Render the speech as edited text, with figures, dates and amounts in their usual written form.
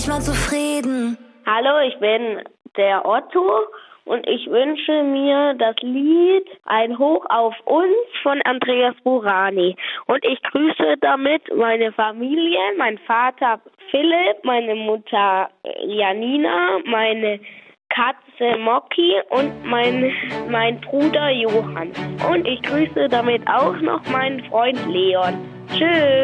Mal zufrieden. Hallo, ich bin der Otto und ich wünsche mir das Lied Ein Hoch auf uns von Andreas Burani. Und ich grüße damit meine Familie, mein Vater Philipp, meine Mutter Janina, meine Katze Mocky und mein Bruder Johann. Und ich grüße damit auch noch meinen Freund Leon. Tschüss.